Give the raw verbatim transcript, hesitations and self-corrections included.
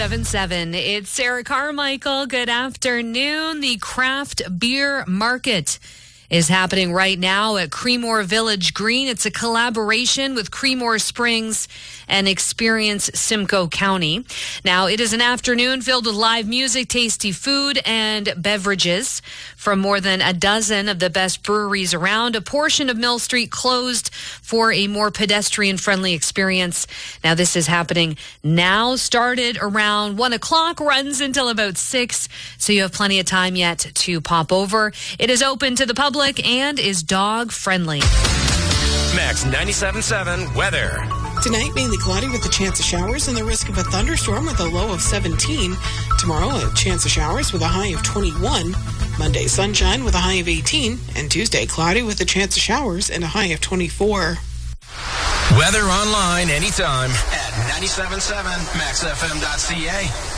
seven seven. It's Sarah Carmichael. Good afternoon. The craft beer market is happening right now at Creemore Village Green. It's a collaboration with Creemore Springs and Experience Simcoe County. Now, it is an afternoon filled with live music, tasty food, and beverages from more than a dozen of the best breweries around. A portion of Mill Street closed for a more pedestrian-friendly experience. Now, this is happening now, started around one o'clock, runs until about six, so you have plenty of time yet to pop over. It is open to the public and is dog friendly. Max ninety-seven point seven weather. Tonight, mainly cloudy with a chance of showers and the risk of a thunderstorm with a low of seventeen. Tomorrow, a chance of showers with a high of twenty-one. Monday, sunshine with a high of eighteen. And Tuesday, cloudy with a chance of showers and a high of twenty-four. Weather online anytime at ninety-seven point seven max f m dot c a.